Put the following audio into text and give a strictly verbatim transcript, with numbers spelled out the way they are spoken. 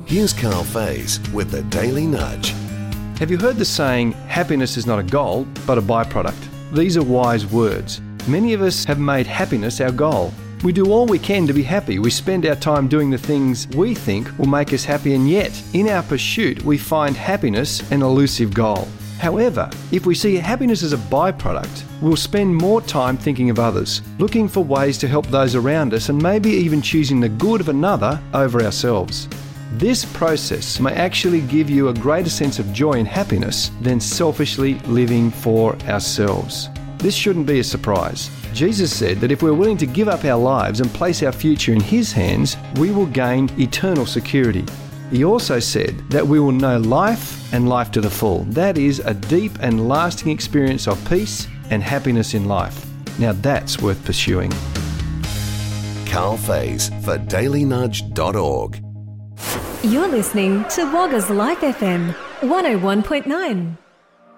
Here's Carl Faze with the Daily Nudge. Have you heard the saying, happiness is not a goal, but a byproduct? These are wise words. Many of us have made happiness our goal. We do all we can to be happy. We spend our time doing the things we think will make us happy, and yet, in our pursuit, we find happiness an elusive goal. However, if we see happiness as a byproduct, we'll spend more time thinking of others, looking for ways to help those around us, and maybe even choosing the good of another over ourselves. This process may actually give you a greater sense of joy and happiness than selfishly living for ourselves. This shouldn't be a surprise. Jesus said that if we're willing to give up our lives and place our future in His hands, we will gain eternal security. He also said that we will know life and life to the full. That is a deep and lasting experience of peace and happiness in life. Now that's worth pursuing. Carl Faze for daily nudge dot org. You're listening to Wagga's Life F M one oh one point nine.